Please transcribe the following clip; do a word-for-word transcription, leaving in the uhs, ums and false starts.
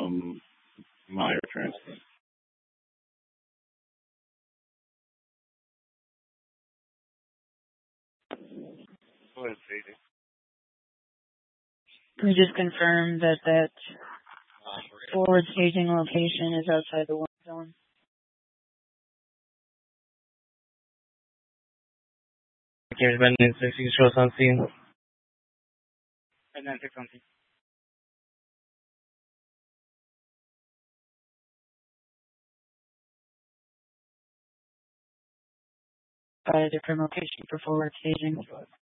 from my transfer. Go ahead, Stacey. Can you just confirm that that forward staging location is outside the war zone? Here's Ben nine six six shows on scene. Ben nine six on scene. At a different location for forward staging.